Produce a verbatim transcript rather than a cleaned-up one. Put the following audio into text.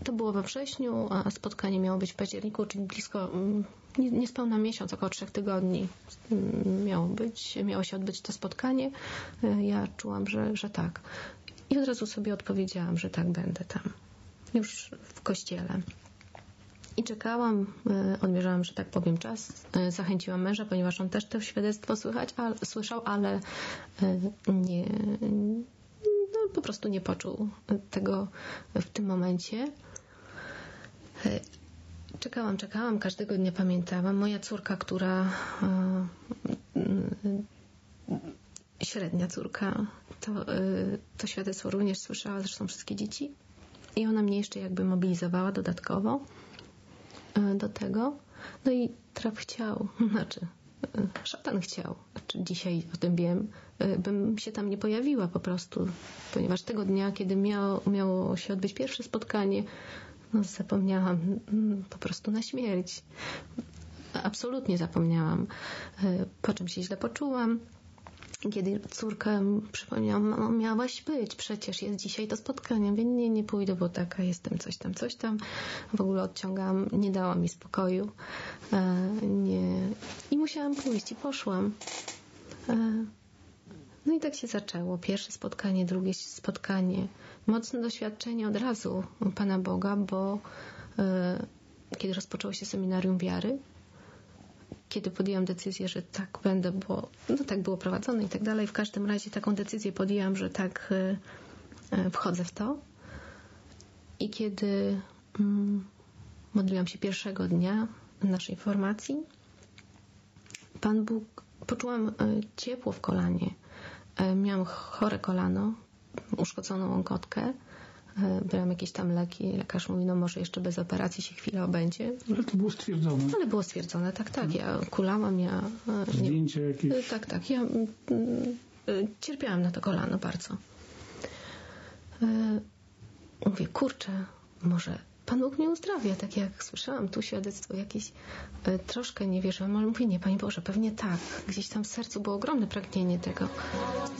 to było we wrześniu, a spotkanie miało być w październiku, czyli blisko, niespełna miesiąc, około trzech tygodni miało być, miało się odbyć to spotkanie. Ja czułam, że, że tak. I od razu sobie odpowiedziałam, że tak, będę tam. Już w kościele. I czekałam, odmierzałam, że tak powiem, czas. Zachęciłam męża, ponieważ on też to świadectwo słychać, ale, słyszał, ale nie, no, po prostu nie poczuł tego w tym momencie. Czekałam, czekałam, każdego dnia pamiętałam. Moja córka, która średnia córka, to, to świadectwo również słyszała, zresztą wszystkie dzieci. I ona mnie jeszcze jakby mobilizowała dodatkowo do tego. No i traf chciał, znaczy szatan chciał, znaczy dzisiaj o tym wiem, bym się tam nie pojawiła po prostu, ponieważ tego dnia, kiedy miało, miało się odbyć pierwsze spotkanie, no zapomniałam po prostu na śmierć. Absolutnie zapomniałam, po czym się źle poczułam. Kiedy córka przypomniała, mamo, miałaś być, przecież jest dzisiaj to spotkanie. Mówię, nie, nie pójdę, bo taka jestem, coś tam, coś tam. W ogóle odciągałam, nie dała mi spokoju. E, nie. I musiałam pójść i poszłam. E, no i tak się zaczęło. Pierwsze spotkanie, drugie spotkanie. Mocne doświadczenie od razu Pana Boga, bo e, kiedy rozpoczęło się seminarium wiary, kiedy podjęłam decyzję, że tak będę, bo no tak było prowadzone i tak dalej. W każdym razie taką decyzję podjęłam, że tak y, y, wchodzę w to. I kiedy mm, modliłam się pierwszego dnia naszej formacji, Pan Bóg, poczułam y, ciepło w kolanie. Y, miałam chore kolano, uszkodzoną łąkotkę. Brałam jakieś tam leki. Lekarz mówi, no może jeszcze bez operacji się chwilę obędzie. Ale to było stwierdzone. Ale było stwierdzone, tak, tak. Ja kulałam, ja... Zdjęcia jakieś? Tak, tak. Ja cierpiałam na to kolano bardzo. Mówię, kurczę, może Pan Bóg mnie uzdrawia, tak jak słyszałam tu świadectwo jakieś, troszkę nie wierzyłam, ale mówię, nie, Panie Boże, pewnie tak. Gdzieś tam w sercu było ogromne pragnienie tego.